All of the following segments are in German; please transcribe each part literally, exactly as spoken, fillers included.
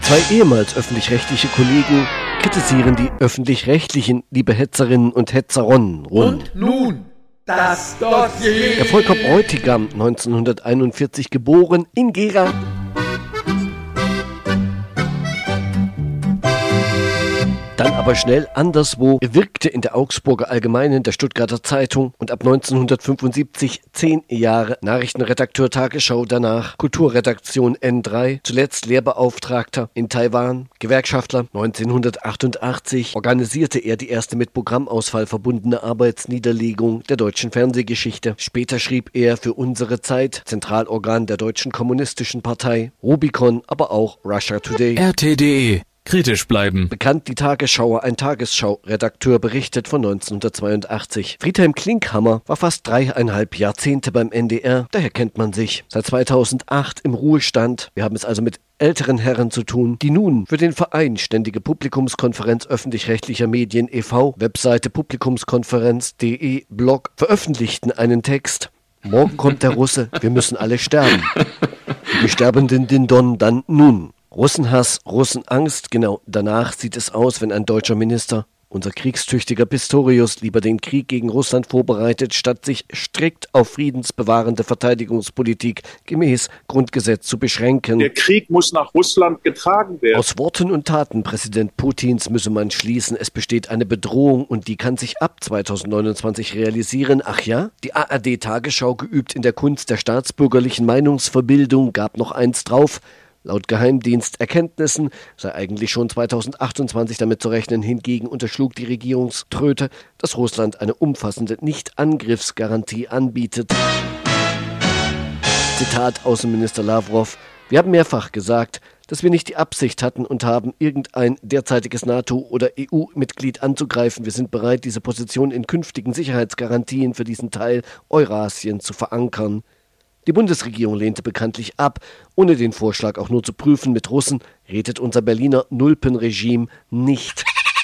Zwei ehemals öffentlich-rechtliche Kollegen kritisieren die öffentlich-rechtlichen, liebe Hetzerinnen und Hetzeronnen. Und nun das Dossier. Der Volker Bräutigam, neunzehnhunderteinundvierzig geboren in Gera. Dann aber schnell anderswo, er wirkte in der Augsburger Allgemeinen, der Stuttgarter Zeitung und ab neunzehnhundertfünfundsiebzig zehn Jahre Nachrichtenredakteur Tagesschau, danach Kulturredaktion N drei, zuletzt Lehrbeauftragter in Taiwan, Gewerkschaftler. neunzehnhundertachtundachtzig organisierte er die erste mit Programmausfall verbundene Arbeitsniederlegung der deutschen Fernsehgeschichte. Später schrieb er für Unsere Zeit, Zentralorgan der Deutschen Kommunistischen Partei, Rubicon, aber auch Russia Today. R T D E. Kritisch bleiben. Bekannt die Tagesschauer, ein Tagesschau-Redakteur, berichtet von neunzehnhundertzweiundachtzig. Friedhelm Klinkhammer war fast dreieinhalb Jahrzehnte beim N D R, daher kennt man sich. Seit zweitausendacht im Ruhestand. Wir haben es also mit älteren Herren zu tun, die nun für den Verein Ständige Publikumskonferenz öffentlich-rechtlicher Medien e V, Webseite publikumskonferenz punkt de, Blog, veröffentlichten einen Text. Morgen kommt der Russe, wir müssen alle sterben. Die sterbenden Dindon dann nun. Russenhass, Russenangst, genau danach sieht es aus, wenn ein deutscher Minister, unser kriegstüchtiger Pistorius, lieber den Krieg gegen Russland vorbereitet, statt sich strikt auf friedensbewahrende Verteidigungspolitik gemäß Grundgesetz zu beschränken. Der Krieg muss nach Russland getragen werden. Aus Worten und Taten Präsident Putins müsse man schließen, es besteht eine Bedrohung und die kann sich ab zweitausendneunundzwanzig realisieren. Ach ja, die A R D-Tagesschau, geübt in der Kunst der staatsbürgerlichen Meinungsverbildung, gab noch eins drauf. Laut Geheimdiensterkenntnissen sei eigentlich schon zweitausendachtundzwanzig damit zu rechnen. Hingegen unterschlug die Regierungströte, dass Russland eine umfassende Nicht-Angriffsgarantie anbietet. Zitat Außenminister Lavrov: Wir haben mehrfach gesagt, dass wir nicht die Absicht hatten und haben, irgendein derzeitiges NATO- oder E U-Mitglied anzugreifen. Wir sind bereit, diese Position in künftigen Sicherheitsgarantien für diesen Teil Eurasien zu verankern. Die Bundesregierung lehnte bekanntlich ab, ohne den Vorschlag auch nur zu prüfen. Mit Russen redet unser Berliner Nulpenregime nicht.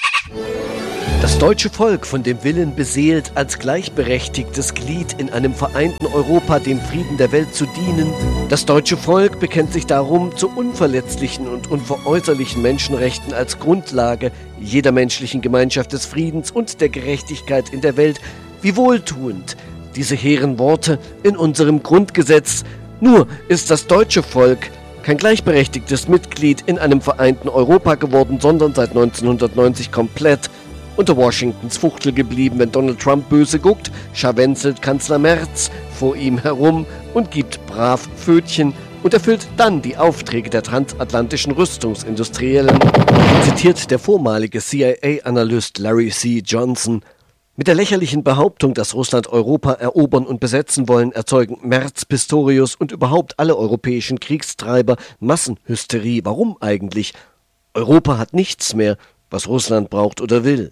Das deutsche Volk, von dem Willen beseelt, als gleichberechtigtes Glied in einem vereinten Europa dem Frieden der Welt zu dienen. Das deutsche Volk bekennt sich darum zu unverletzlichen und unveräußerlichen Menschenrechten als Grundlage jeder menschlichen Gemeinschaft des Friedens und der Gerechtigkeit in der Welt. Wie wohltuend diese hehren Worte in unserem Grundgesetz. Nur ist das deutsche Volk kein gleichberechtigtes Mitglied in einem vereinten Europa geworden, sondern seit neunzehnhundertneunzig komplett unter Washingtons Fuchtel geblieben. Wenn Donald Trump böse guckt, scharwenzelt Kanzler Merz vor ihm herum und gibt brav Pfötchen und erfüllt dann die Aufträge der transatlantischen Rüstungsindustriellen. Zitiert der vormalige C I A-Analyst Larry C. Johnson: Mit der lächerlichen Behauptung, dass Russland Europa erobern und besetzen wollen, erzeugen Merz, Pistorius und überhaupt alle europäischen Kriegstreiber Massenhysterie. Warum eigentlich? Europa hat nichts mehr, was Russland braucht oder will.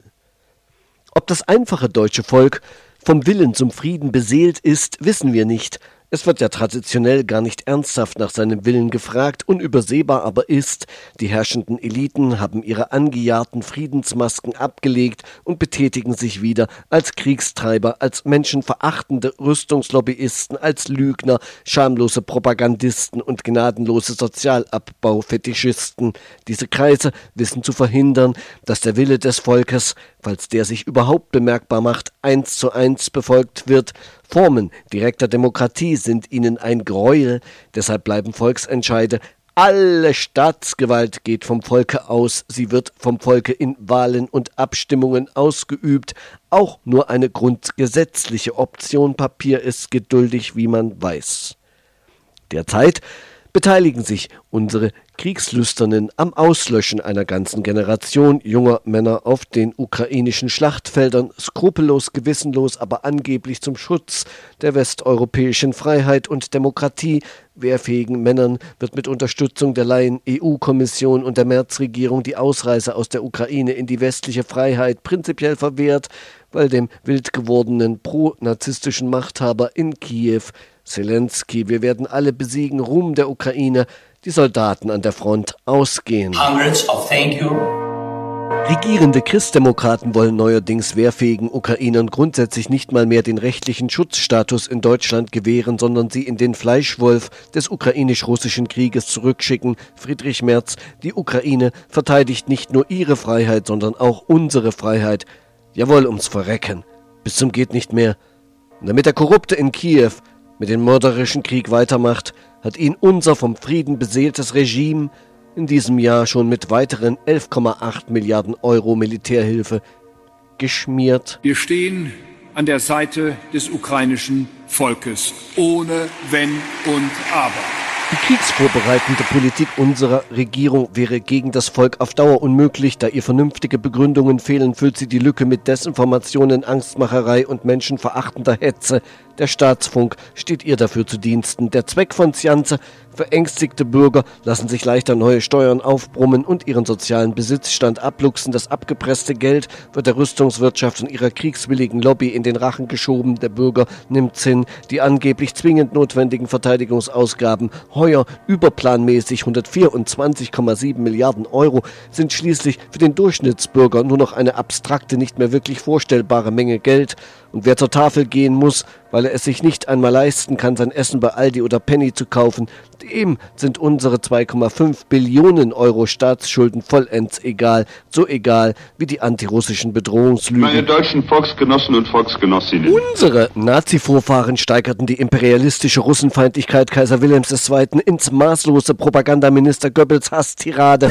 Ob das einfache deutsche Volk vom Willen zum Frieden beseelt ist, wissen wir nicht. Es wird ja traditionell gar nicht ernsthaft nach seinem Willen gefragt, unübersehbar aber ist, die herrschenden Eliten haben ihre angejahrten Friedensmasken abgelegt und betätigen sich wieder als Kriegstreiber, als menschenverachtende Rüstungslobbyisten, als Lügner, schamlose Propagandisten und gnadenlose Sozialabbaufetischisten. Diese Kreise wissen zu verhindern, dass der Wille des Volkes, falls der sich überhaupt bemerkbar macht, eins zu eins befolgt wird. Formen direkter Demokratie sind ihnen ein Gräuel, deshalb bleiben Volksentscheide. Alle Staatsgewalt geht vom Volke aus, sie wird vom Volke in Wahlen und Abstimmungen ausgeübt. Auch nur eine grundgesetzliche Option. Papier ist geduldig, wie man weiß. Derzeit beteiligen sich unsere Kriegslüsternen am Auslöschen einer ganzen Generation junger Männer auf den ukrainischen Schlachtfeldern, skrupellos, gewissenlos, aber angeblich zum Schutz der westeuropäischen Freiheit und Demokratie wehrfähigen Männern wird mit Unterstützung der Laien-E U-Kommission und der Merz-Regierung die Ausreise aus der Ukraine in die westliche Freiheit prinzipiell verwehrt, weil dem wild gewordenen pro-narzisstischen Machthaber in Kiew, Zelensky, wir werden alle besiegen, Ruhm der Ukraine, die Soldaten an der Front ausgehen. Hundreds of thank you Regierende Christdemokraten wollen neuerdings wehrfähigen Ukrainern grundsätzlich nicht mal mehr den rechtlichen Schutzstatus in Deutschland gewähren, sondern sie in den Fleischwolf des ukrainisch-russischen Krieges zurückschicken. Friedrich Merz, die Ukraine verteidigt nicht nur ihre Freiheit, sondern auch unsere Freiheit. Jawohl, ums Verrecken. Bis zum geht nicht mehr. Und damit der Korrupte in Kiew mit dem mörderischen Krieg weitermacht, hat ihn unser vom Frieden beseeltes Regime in diesem Jahr schon mit weiteren elf Komma acht Milliarden Euro Militärhilfe geschmiert. Wir stehen an der Seite des ukrainischen Volkes, ohne Wenn und Aber. Die kriegsvorbereitende Politik unserer Regierung wäre gegen das Volk auf Dauer unmöglich. Da ihr vernünftige Begründungen fehlen, füllt sie die Lücke mit Desinformationen, Angstmacherei und menschenverachtender Hetze. Der Staatsfunk steht ihr dafür zu Diensten. Der Zweck von Scianze: verängstigte Bürger lassen sich leichter neue Steuern aufbrummen und ihren sozialen Besitzstand abluchsen. Das abgepresste Geld wird der Rüstungswirtschaft und ihrer kriegswilligen Lobby in den Rachen geschoben. Der Bürger nimmt's hin. Die angeblich zwingend notwendigen Verteidigungsausgaben, heuer überplanmäßig hundertvierundzwanzig Komma sieben Milliarden Euro, sind schließlich für den Durchschnittsbürger nur noch eine abstrakte, nicht mehr wirklich vorstellbare Menge Geld. Und wer zur Tafel gehen muss, weil er es sich nicht einmal leisten kann, sein Essen bei Aldi oder Penny zu kaufen, dem sind unsere zwei Komma fünf Billionen Euro Staatsschulden vollends egal. So egal wie die antirussischen Bedrohungslügen. Meine deutschen Volksgenossen und Volksgenossinnen. Unsere Nazi-Vorfahren steigerten die imperialistische Russenfeindlichkeit Kaiser Wilhelms der Zweiten ins maßlose Propagandaminister Goebbels Hasstirade.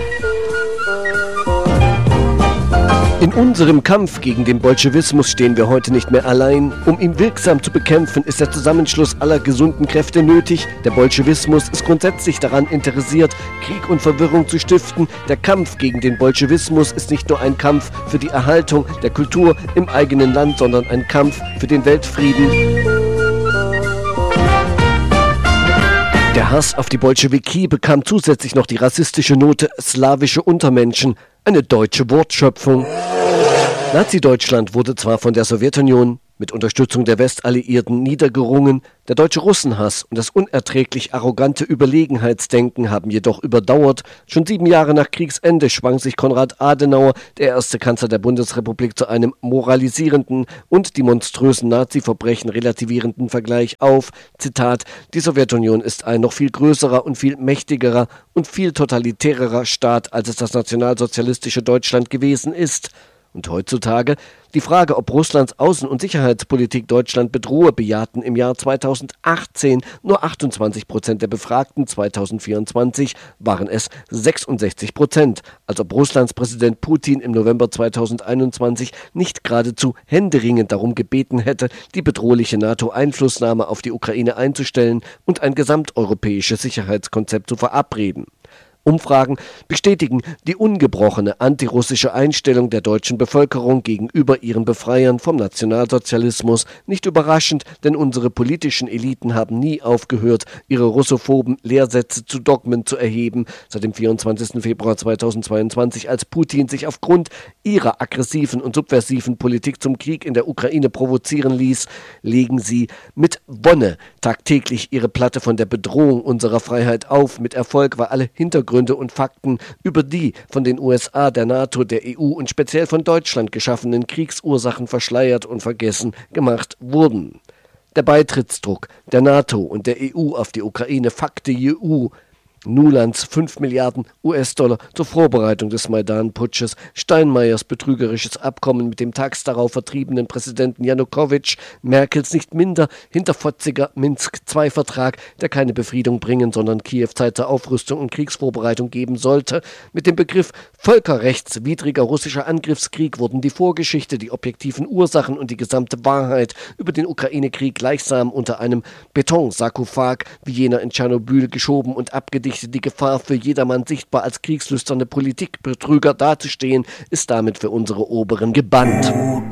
In unserem Kampf gegen den Bolschewismus stehen wir heute nicht mehr allein. Um ihn wirksam zu bekämpfen, ist der Zusammenschluss aller gesunden Kräfte nötig. Der Bolschewismus ist grundsätzlich daran interessiert, Krieg und Verwirrung zu stiften. Der Kampf gegen den Bolschewismus ist nicht nur ein Kampf für die Erhaltung der Kultur im eigenen Land, sondern ein Kampf für den Weltfrieden. Der Hass auf die Bolschewiki bekam zusätzlich noch die rassistische Note slawische Untermenschen, eine deutsche Wortschöpfung. Nazi-Deutschland wurde zwar von der Sowjetunion mit Unterstützung der Westalliierten niedergerungen, der deutsche Russenhass und das unerträglich arrogante Überlegenheitsdenken haben jedoch überdauert. Schon sieben Jahre nach Kriegsende schwang sich Konrad Adenauer, der erste Kanzler der Bundesrepublik, zu einem moralisierenden und die monströsen Nazi-Verbrechen relativierenden Vergleich auf. Zitat: Die Sowjetunion ist ein noch viel größerer und viel mächtigerer und viel totalitärerer Staat, als es das nationalsozialistische Deutschland gewesen ist. Und heutzutage die Frage, ob Russlands Außen- und Sicherheitspolitik Deutschland bedrohe, bejahten im Jahr zweitausendachtzehn nur achtundzwanzig Prozent der Befragten. zweitausendvierundzwanzig waren es sechsundsechzig Prozent. Als ob Russlands Präsident Putin im November zweitausendeinundzwanzig nicht geradezu händeringend darum gebeten hätte, die bedrohliche NATO-Einflussnahme auf die Ukraine einzustellen und ein gesamteuropäisches Sicherheitskonzept zu verabreden. Umfragen bestätigen die ungebrochene antirussische Einstellung der deutschen Bevölkerung gegenüber ihren Befreiern vom Nationalsozialismus. Nicht überraschend, denn unsere politischen Eliten haben nie aufgehört, ihre russophoben Lehrsätze zu Dogmen zu erheben. Seit dem vierundzwanzigsten Februar zweitausendzweiundzwanzig, als Putin sich aufgrund ihrer aggressiven und subversiven Politik zum Krieg in der Ukraine provozieren ließ, legen sie mit Wonne tagtäglich ihre Platte von der Bedrohung unserer Freiheit auf. Mit Erfolg, weil alle Hintergründe Gründe und Fakten über die von den U S A, der NATO, der E U und speziell von Deutschland geschaffenen Kriegsursachen verschleiert und vergessen gemacht wurden. Der Beitrittsdruck der NATO und der E U auf die Ukraine fuckte die E U Nulands fünf Milliarden U S-Dollar zur Vorbereitung des Maidan-Putsches, Steinmeiers betrügerisches Abkommen mit dem tags darauf vertriebenen Präsidenten Janukowitsch, Merkels nicht minder hinterfotziger Minsk-zwei-Vertrag, der keine Befriedung bringen, sondern Kiew Zeit zur Aufrüstung und Kriegsvorbereitung geben sollte. Mit dem Begriff völkerrechtswidriger russischer Angriffskrieg wurden die Vorgeschichte, die objektiven Ursachen und die gesamte Wahrheit über den Ukraine-Krieg gleichsam unter einem Betonsarkophag wie jener in Tschernobyl geschoben und abgedichtet. Die Gefahr, für jedermann sichtbar als kriegslüsterne Politikbetrüger dazustehen, ist damit für unsere Oberen gebannt.